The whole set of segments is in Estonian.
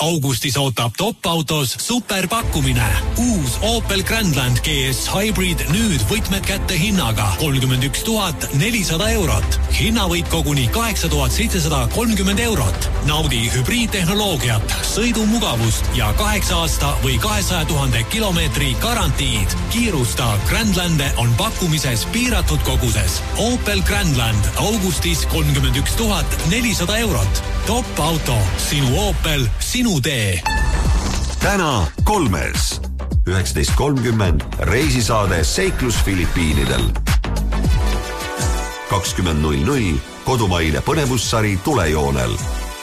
Augustis ootab top-autos superpakkumine. Uus Opel Grandland GS Hybrid nüüd võtmed kätte hinnaga 31 400 eurot. Hinnavõit koguni 8730 eurot. Naudi hübriidtehnoloogiat, sõidumugavust ja 8 aasta või 200 000 kilomeetri garantiid. Kiirusta, Grandlande on pakkumises piiratud koguses. Opel Grandland Augustis 31 400 eurot. Top auto, sinu Opel, sinu tee. Täna 3. 19.30 reisisaade Seiklus Filipiinidel. 20.00 kodumaine põnevussari Tulejoonel.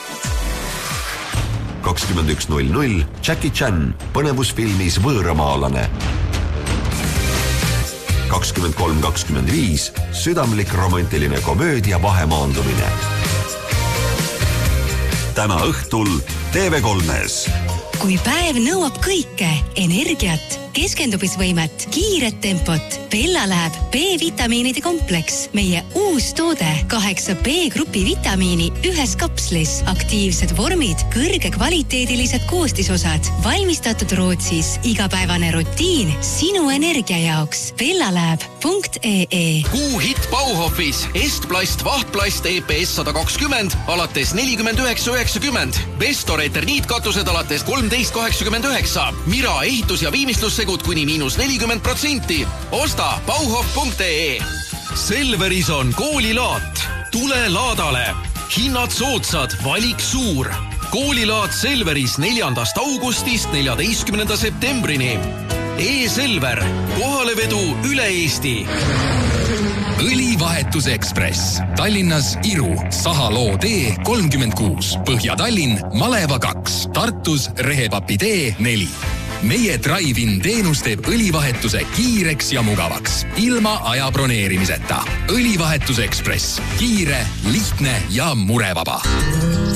21.00 Jackie Chan põnevusfilmis Võõramaalane. 23.25 südamlik romantiline komöödia Vahemaandumine. Täna õhtul TV3-s. Kui päev nõuab kõike, energiat, keskendumisvõimet, kiiret tempot, Bella läheb B-vitamiinide kompleks. Meie uus toode 8 B-grupi vitamiini ühes kapslis. Aktiivsed vormid, kõrgekvaliteedilised koostisosad. Valmistatud Rootsis. Igapäevane rutiin sinu energia jaoks. bellalab.ee. Kuu hitt Bauhofis. Estplast, vahtplast EPS 120 alates 49,90. Bestor eterniitkatused alates 13,89. Mira ehitus- ja viimistlussegud kuni -40%. Osta bauhof.ee. Selveris on koolilaat. Tule laadale. Hinnad soodsad, valik suur. Koolilaat Selveris 4. augustist 14. septembrini. E-Selver. Kohalevedu üle Eesti. Õlivahetus Ekspress. Tallinnas Iru, Sahaloo tee 36, Põhja-Tallinn, Maleva 2, Tartus Rehepapi tee 4. Meie Drive-in teenus teeb õlivahetuse kiireks ja mugavaks, ilma aja broneerimiseta. Õlivahetus Ekspress. Kiire, lihtne ja murevaba.